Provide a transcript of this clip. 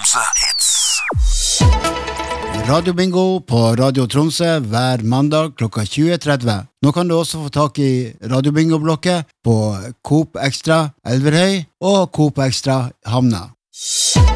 Tromsø Hits. Radio Bingo på Radio Tromsø hver mandag klokka 20:30. Nå kan du også få tak i Radio Bingo-blokket på Coop Extra Elverhøy og Coop Extra Havna.